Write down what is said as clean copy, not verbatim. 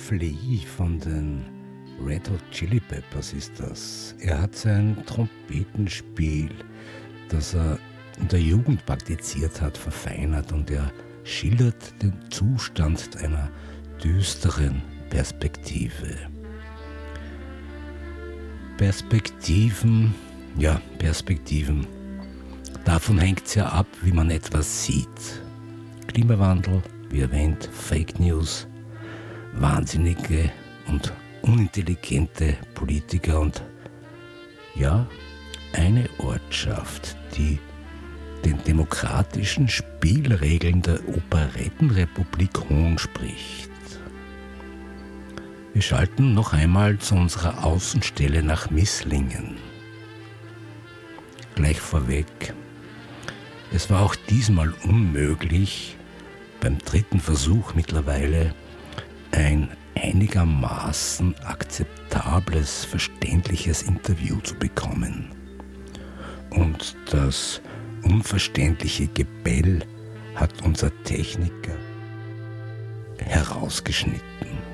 Flea von den Red Hot Chili Peppers ist das. Er hat sein Trompetenspiel, das er in der Jugend praktiziert hat, verfeinert, und er schildert den Zustand einer düsteren Perspektive. Perspektiven. Davon hängt es ja ab, wie man etwas sieht. Klimawandel, wie erwähnt, Fake News, wahnsinnige und unintelligente Politiker und ja, eine Ortschaft, die den demokratischen Spielregeln der Operettenrepublik Hohn spricht. Wir schalten noch einmal zu unserer Außenstelle nach Misslingen. Gleich vorweg, es war auch diesmal unmöglich, beim dritten Versuch mittlerweile ein einigermaßen akzeptables, verständliches Interview zu bekommen. Und das unverständliche Gebell hat unser Techniker herausgeschnitten.